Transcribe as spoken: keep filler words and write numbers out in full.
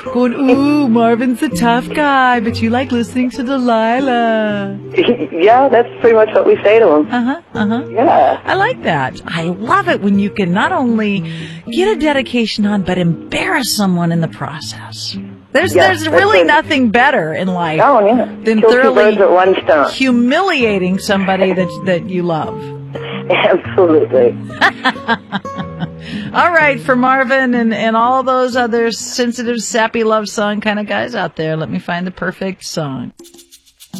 Going, ooh, Marvin's a tough guy, but you like listening to Delilah. Yeah, that's pretty much what we say to him. Uh-huh, uh-huh. Yeah. I like that. I love it when you can not only get a dedication on, but embarrass someone in the process. There's Yes, there's really right. nothing better in life Oh, yeah. than Kill two thoroughly birds with one stone. humiliating somebody that that you love. Absolutely. All right, for Marvin and, and all those other sensitive, sappy love song kind of guys out there, let me find the perfect song.